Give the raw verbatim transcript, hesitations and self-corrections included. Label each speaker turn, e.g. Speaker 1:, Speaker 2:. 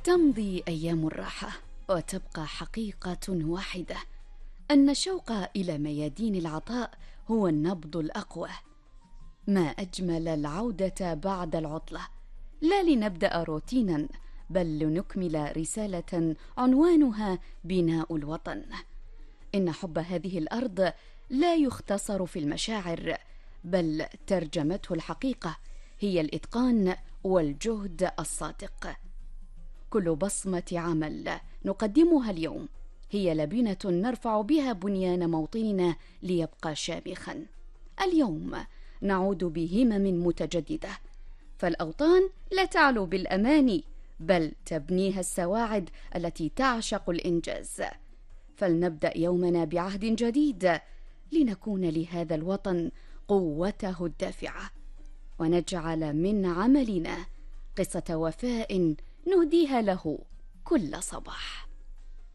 Speaker 1: تمضي أيام الراحة وتبقى حقيقة واحدة، أن الشوق إلى ميادين العطاء هو النبض الأقوى. ما أجمل العودة بعد العطلة، لا لنبدأ روتينا بل لنكمل رسالة عنوانها بناء الوطن. إن حب هذه الأرض لا يختصر في المشاعر، بل ترجمته الحقيقة هي الإتقان والجهد الصادق. كل بصمة عمل نقدمها اليوم هي لبنة نرفع بها بنيان موطننا ليبقى شامخا. اليوم نعود بهمم متجددة، فالأوطان لا تعلو بالأماني بل تبنيها السواعد التي تعشق الإنجاز. فلنبدأ يومنا بعهد جديد لنكون لهذا الوطن قوته الدافعة، ونجعل من عملنا قصة وفاء نهديها له كل صباح.